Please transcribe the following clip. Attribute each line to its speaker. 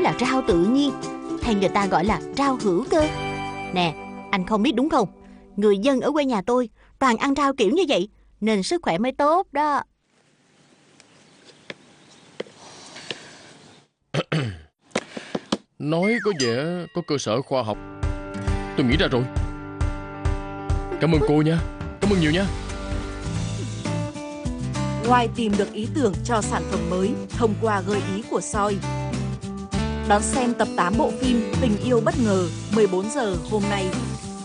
Speaker 1: là rau tự nhiên, hay người ta gọi là rau hữu cơ. Nè, anh không biết đúng không? Người dân ở quê nhà tôi toàn ăn rau kiểu như vậy, nên sức khỏe mới tốt đó.
Speaker 2: Nói có vẻ có cơ sở khoa học. Tôi nghĩ ra rồi. Cảm ơn cô nha. Cảm ơn nhiều nha.
Speaker 3: Ngoài tìm được ý tưởng cho sản phẩm mới thông qua gợi ý của soi. Đón xem tập 8 bộ phim Tình yêu bất ngờ 14 giờ hôm nay.